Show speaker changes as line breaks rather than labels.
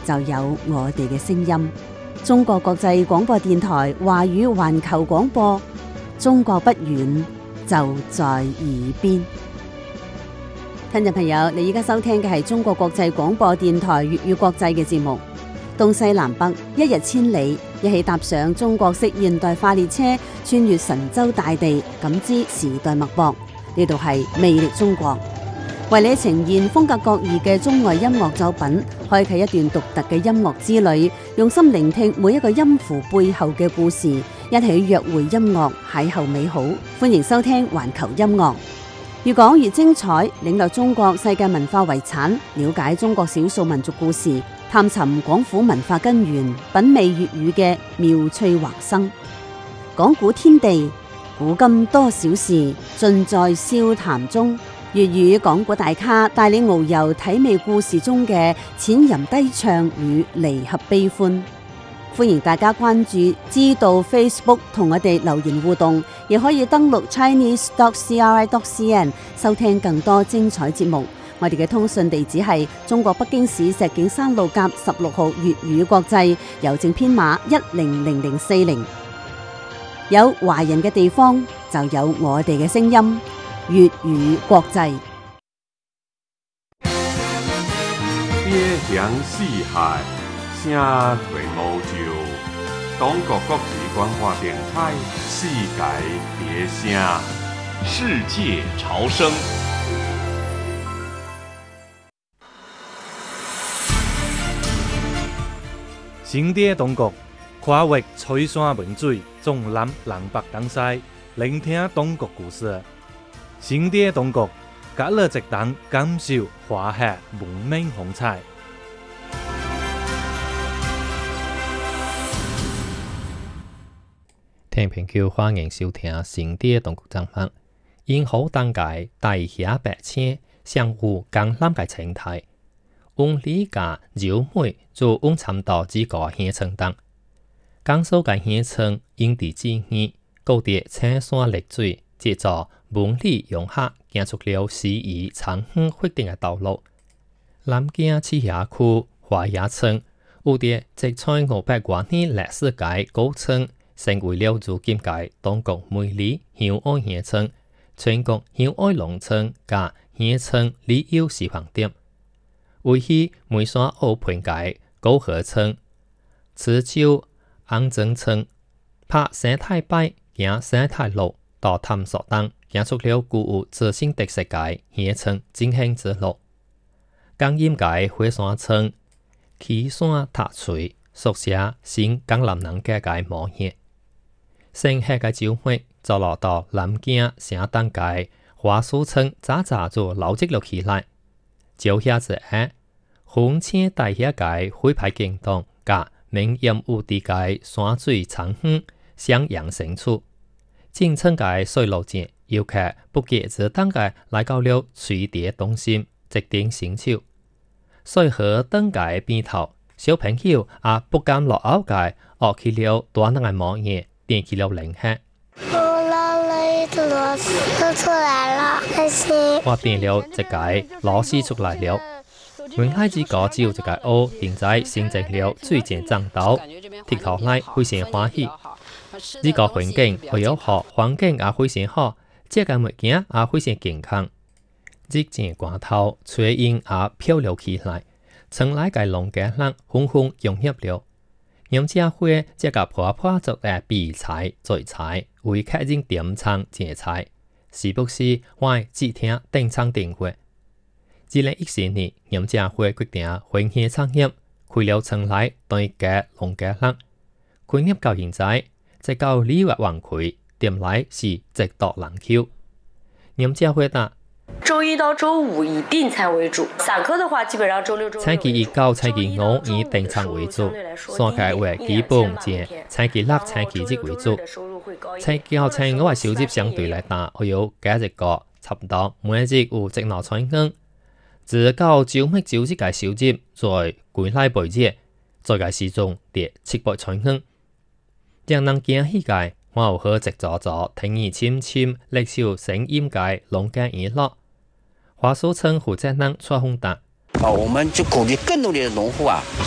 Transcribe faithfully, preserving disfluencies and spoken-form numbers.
就有我哋嘅聲音。中國國際廣播電台華語環球廣播，中國不遠，就在耳邊。聽眾朋友，你而家收聽嘅係中國國際廣播電台粵語國際嘅節目。東西南北，一日千里，一起踏上中國式現代化列車，穿越神州大地，感知時代脈搏。呢度係魅力中國，為你呈現風格各異嘅中外音樂作品，開啟一段獨特嘅音樂之旅，用心聆聽每一個音符背後嘅故事，一起約會音樂，邂逅美好。歡迎收聽環球音樂，越講越精彩，領略中國世界文化遺產，了解中國少數民族故事，探尋廣府文化根源，品味粵語嘅妙趣橫生。講古天地，古今多少事，盡在笑談中。粵語講古大咖帶你遨遊體味故事中嘅淺吟低唱與離合悲歡。歡迎大家關注知道 Facebook 同我哋留言互動，亦可以登錄 chinese dot c r i dot c n 收聽更多精彩節目。我哋嘅通訊地址係中國北京市石景山路甲十六號粵語國際，郵政編碼一零零零四零。有華人嘅地方就有我哋嘅聲音，粵語國際。
邊疆四海，聲隨歐洲。中國國際廣播電台，世界別聲，
世界潮聲。
新的中國，跨越吹山文水，縱覽南北東西，聆聽中國故事。新的中國，隔了直等感受華夏文明風采。
聽朋友歡迎收聽新的中國節目，因好當屆大俠白車，相互江南嘅生態。用理家柔美做用參到幾個現稱等，江蘇嘅現稱因地制宜，高啲青山綠水，藉助文理融合，建出了詩意長遠發展嘅道路。南京市辖區華野村有啲即在五百多年歷史嘅古村，成為了如今嘅中國美麗雄安現村、全國雄安農村加現村旅遊示範點。位於梅山澳盆界高河村、池州安正村，拍生態擺行生態路到探索等，行出了具有自身特色嘅現村進行之路。江陰界火山村、岐山塔水，屬寫新江南人嘅嘅模樣。盛夏嘅週末，就落到南京城東界華蘇村，早早就撈積了起來。就遐子下，紅青大遐界灰牌景動，加明豔有地界山水長遠，襄陽成處。進村界水路節，遊客不記自當界來到了水蝶中心，直頂星球。水河登界邊頭，小朋友也不敢落後界，學起了大人嘅模樣，點起了零下。
都出來了，開心。
我點了一個老師出來了，原來這個只有一個屋，現在形成了水晶漳道，鐵頭來非常歡喜。這個環境會有好，環境也非常好，這個物件也非常健康。日漸光透，水煙也飄了起來，村內嘅農家人紛紛融入了。楊家輝這個婆婆做嘅備菜、做菜，為客人點餐借菜，是不是我只聽訂餐訂貨？二零一四年，楊家輝決定分享創業，開了村內對嘅農家人，開業到現在，直到二月旺開，店內是直到人口。楊家輝答：
周一到周五以訂餐為主，散客的話基本上周六周日。
星期一到星期五以訂餐為主，三個月基本以星期六、星期日為主。星期到星期五嘅收入相對來大，我有幾一個差不多每日有一兩千元。自到周末周日嘅收入在歸來每日，在個時鐘跌七百千元。讓人驚喜嘅，我有好直做做，聽耳簽簽，歷首聲音嘅農家娛樂。華蘇村負責人蔡宏達。
啊，我們就鼓勵更多的農戶啊，